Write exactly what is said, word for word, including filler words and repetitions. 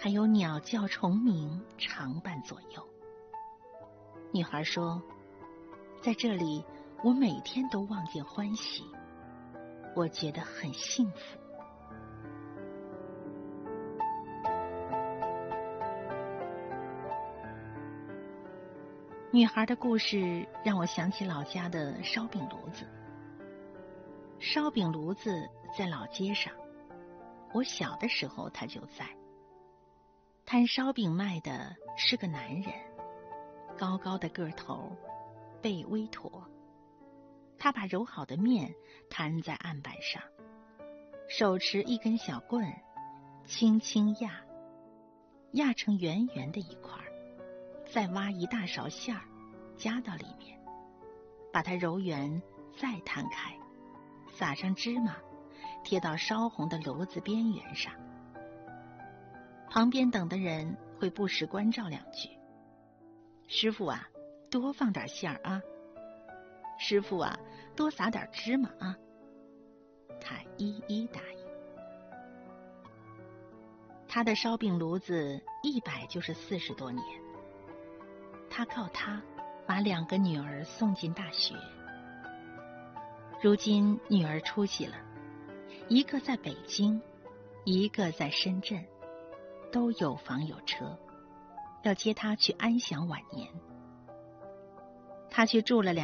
还有鸟叫虫鸣常伴左右。女孩说，在这里我每天都望见欢喜，我觉得很幸福。女孩的故事让我想起老家的烧饼炉子。烧饼炉子在老街上，我小的时候它就在。摊烧饼卖的是个男人，高高的个头，背微驼。他把揉好的面摊在案板上，手持一根小棍，轻轻压，压成圆圆的一块，再挖一大勺馅儿加到里面，把它揉圆，再摊开，撒上芝麻，贴到烧红的炉子边缘上。旁边等的人会不时关照两句：师傅啊，多放点馅儿啊，师傅啊，多撒点芝麻啊。他一一答应。他的烧饼炉子一摆就是四十多年，他靠他把两个女儿送进大学。如今女儿出息了，一个在北京，一个在深圳，都有房有车，要接她去安享晚年。她去住了两